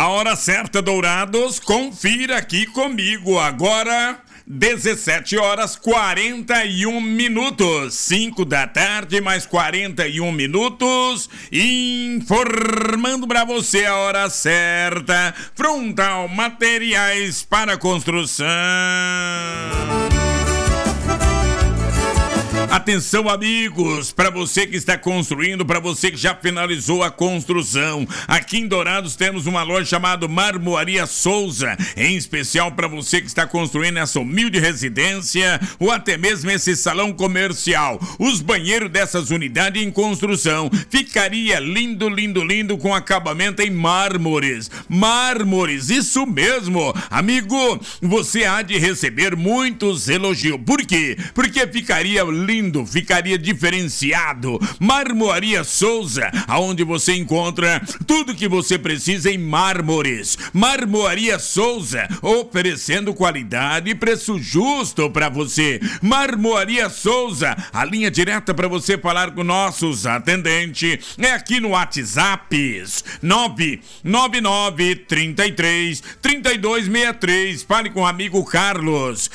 A hora certa, Dourados, confira aqui comigo agora. 17 horas 41 minutos, 5 da tarde mais 41 minutos, informando para você a hora certa. Frontal Materiais para Construção. Atenção, amigos, para você que está construindo, para você que já finalizou a construção. Aqui em Dourados temos uma loja chamada Marmoaria Souza, em especial para você que está construindo essa humilde residência ou até mesmo esse salão comercial. Os banheiros dessas unidades em construção ficaria lindo, lindo, lindo com acabamento em mármores. Mármores, isso mesmo, amigo, você há de receber muitos elogios. Por quê? Porque ficaria lindo, ficaria diferenciado. Marmoaria Souza, aonde você encontra tudo que você precisa em mármores. Marmoaria Souza, oferecendo qualidade e preço justo para você. Marmoaria Souza, a linha direta para você falar com nossos atendentes é aqui no WhatsApp 999 33 3263. Fale com o amigo Carlos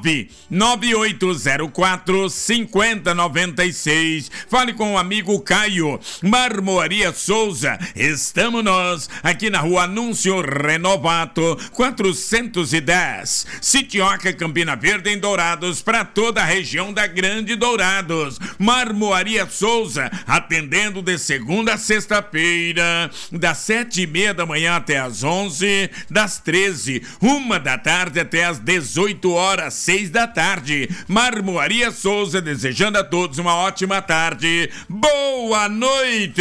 99804 5096. Fale com o amigo Caio. Marmoaria Souza, estamos nós aqui na rua Anúncio Renovato 410, Sitioca, Campina Verde, em Dourados, para toda a região da Grande Dourados. Marmoaria Souza, atendendo de segunda a sexta-feira, das 7:30 da manhã até as 11, das 13, 1 da tarde até as 18 horas, 6 da tarde. Marmoaria Souza, desejando a todos uma ótima tarde. Boa noite!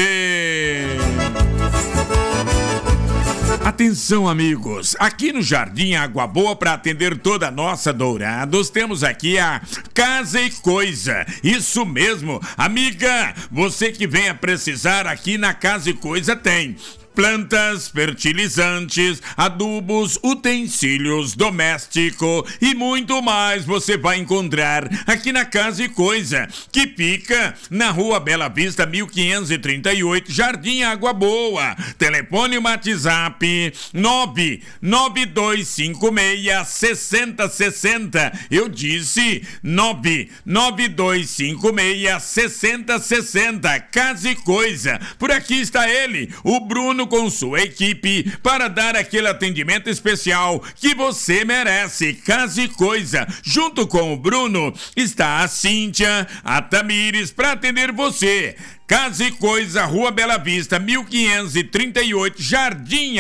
Atenção, amigos, aqui no Jardim Água Boa, para atender toda a nossa Dourados, temos aqui a Casa e Coisa. Isso mesmo, amiga, você que venha precisar, aqui na Casa e Coisa tem plantas, fertilizantes, adubos, utensílios domésticos e muito mais você vai encontrar aqui na Casa e Coisa, que fica na Rua Bela Vista, 1538, Jardim Água Boa. Telefone WhatsApp 99256 6060. Eu disse 99256 6060. Casa e Coisa. Por aqui está ele, o Bruno, com sua equipe, para dar aquele atendimento especial que você merece. Casa e Coisa. Junto com o Bruno está a Cíntia, a Tamires, para atender você. Casa e Coisa, Rua Bela Vista, 1538, Jardim